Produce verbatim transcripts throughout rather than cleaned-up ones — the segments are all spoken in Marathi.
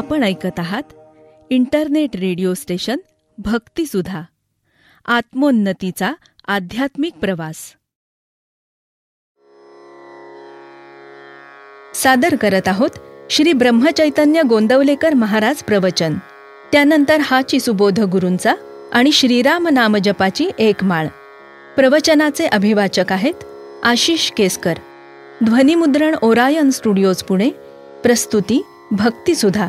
आपण ऐकत आहात इंटरनेट रेडिओ स्टेशन भक्तिसुधा, आत्मोन्नतीचा आध्यात्मिक प्रवास. सादर करत आहोत श्री ब्रह्मचैतन्य गोंदवलेकर महाराज प्रवचन. त्यानंतर हाची सुबोध गुरूंचा आणि श्रीराम नामजपाची एक माळ. प्रवचनाचे अभिवाचक आहेत आशिष केसकर. ध्वनिमुद्रण ओरायन स्टुडिओज पुणे. प्रस्तुती भक्तिसुधा.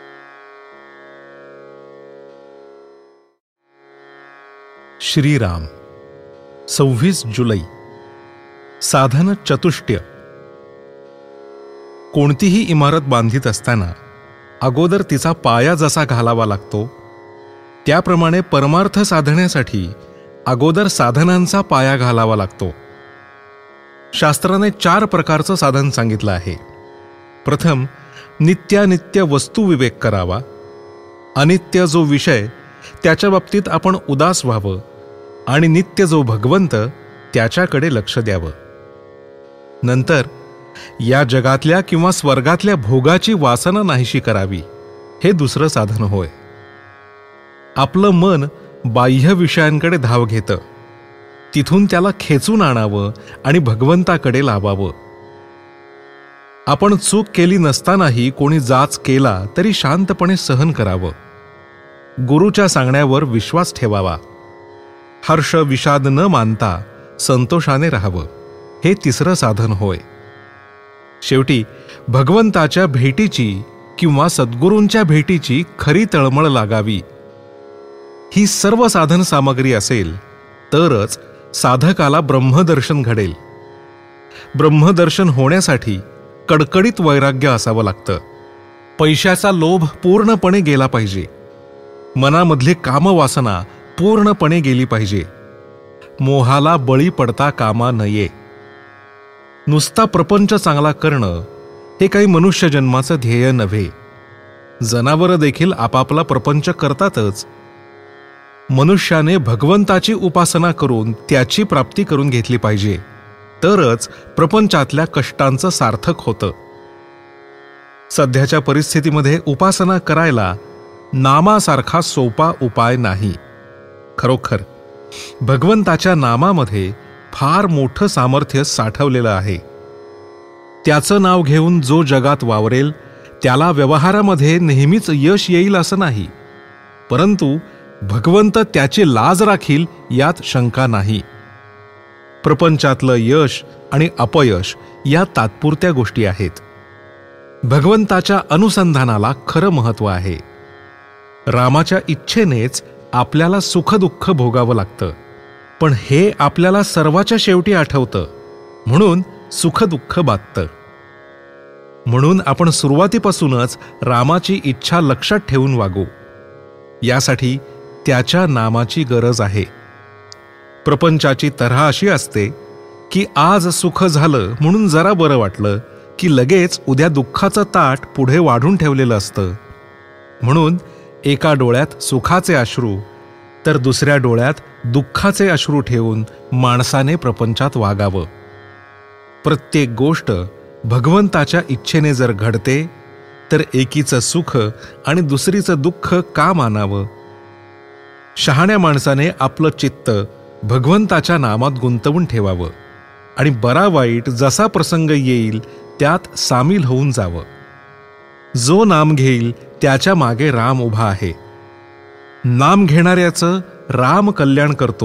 श्रीराम. सव्वीस जुलै. साधन चतुष्टय. कोणतीही इमारत बांधित असताना अगोदर तिचा पाया जसा घालावा लागतो, त्याप्रमाणे परमार्थ साधण्यासाठी अगोदर साधनांचा पाया घालावा लागतो. शास्त्राने चार प्रकारचं साधन सांगितलं आहे. प्रथम, नित्यानित्य वस्तू विवेक करावा. अनित्य जो विषय त्याच्या बाबतीत आपण उदास व्हावं आणि नित्य जो भगवंत त्याच्याकडे लक्ष द्यावं. नंतर या जगातल्या किंवा स्वर्गातल्या भोगाची वासना नाहीशी करावी. हे दुसरं साधन होय. आपलं मन बाह्य विषयांकडे धाव घेतं, तिथून त्याला खेचून आणावं आणि भगवंताकडे लावावं. आपण चूक केली नसतानाही कोणी जाच केला तरी शांतपणे सहन करावं. गुरुच्या सांगण्यावर विश्वास ठेवावा. हर्ष विषाद न मानता संतोषाने राहावं. हे तिसरं साधन होय. शेवटी भगवंताच्या भेटीची किंवा सद्गुरूंच्या भेटीची खरी तळमळ लागावी. ही सर्व साधन सामग्री असेल तरच साधकाला ब्रह्मदर्शन घडेल. ब्रह्मदर्शन होण्यासाठी कडकडीत वैराग्य असावं लागतं. पैशाचा लोभ पूर्णपणे गेला पाहिजे. मनामधली कामवासना पूर्णपणे गेली पाहिजे. मोहाला बळी पडता कामा नये. नुसता प्रपंच चांगला करणं हे काही मनुष्य जन्माचं ध्येय नव्हे. जनावरं देखील आपापला प्रपंच करतातच. मनुष्याने भगवंताची उपासना करून त्याची प्राप्ती करून घेतली पाहिजे, तरच प्रपंचातल्या कष्टांचं सार्थक होतं. सध्याच्या परिस्थितीमध्ये उपासना करायला नामासारखा सोपा उपाय नाही. खरोखर भगवंताच्या नामामध्ये फार मोठं सामर्थ्य साठवलेलं आहे. त्याचं नाव घेऊन जो जगात वावरेल त्याला व्यवहारामध्ये नेहमीच यश येईल असं नाही, परंतु भगवंत त्याची लाज राखील यात शंका नाही. प्रपंचातलं यश आणि अपयश या तात्पुरत्या गोष्टी आहेत. भगवंताच्या अनुसंधानाला खरं महत्व आहे. रामाच्या इच्छेनेच आपल्याला सुखदुःख भोगावं लागतं, पण हे आपल्याला सर्वाच्या शेवटी आठवतं, म्हणून सुखदुःख बाधतं. म्हणून आपण सुरुवातीपासूनच रामाची इच्छा लक्षात ठेवून वागू. यासाठी त्याच्या नामाची गरज आहे. प्रपंचाची तऱ्हा अशी असते की आज सुख झालं म्हणून जरा बरं वाटलं की लगेच उद्या दुःखाचं ताट पुढे वाढून ठेवलेलं असतं. म्हणून एका डोळ्यात सुखाचे अश्रू तर दुसऱ्या डोळ्यात दुःखाचे अश्रू ठेवून माणसाने प्रपंचात वागावं. प्रत्येक गोष्ट भगवंताच्या इच्छेने जर घडते तर एकीचं सुख आणि दुसरीचं दुःख का मानावं. शहाण्या माणसाने आपलं चित्त भगवंताच्या नामात गुंतवून ठेवावं आणि बरा वाईट जसा प्रसंग येईल त्यात सामील होऊन जावं. जो नाम घेईल त्याच्या मागे राम उभा आहे. नाम घेणाऱ्याचं राम कल्याण करतो